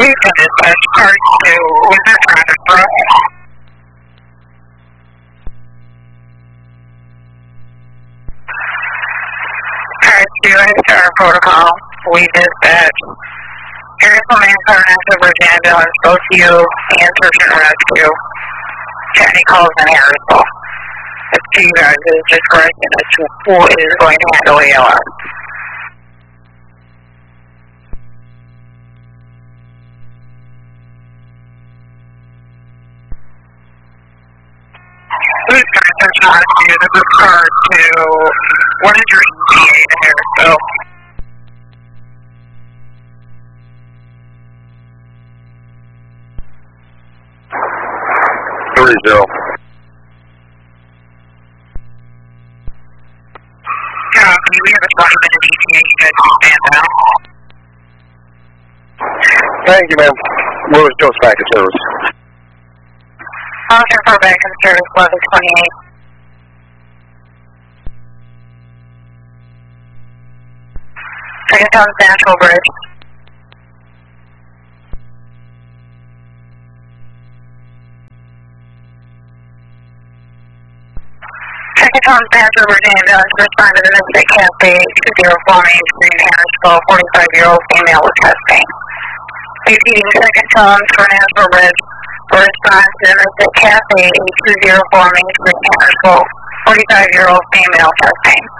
Houston dispatch, car 2, was this traffic for us? Car 2, into our protocol, we dispatch. Harrisville Main Car into Virginia Ambulance, both you and search and rescue. County calls in Harrisville. It's to you guys, it's just correcting as to who is going to handle ALS. Who's attention on you? This is car 2. What is your ETA to Harrisville? Louisville. Copy, we have a 20-minute ETA, you guys can stand down. Thank you, ma'am. Louis Jones back in service. Function for back in service, 1128. Second Town Central Bridge. Second Town Central Virginia Ambulance, respond to the Mystic Cafe, 204 Main Street, Harrisville, 45-year-old female with chest pain. Repeating Second Town for Nashville Bridge, respond to the Mystic Cafe, 204 Main Street, Harrisville, 45-year-old female chest pain.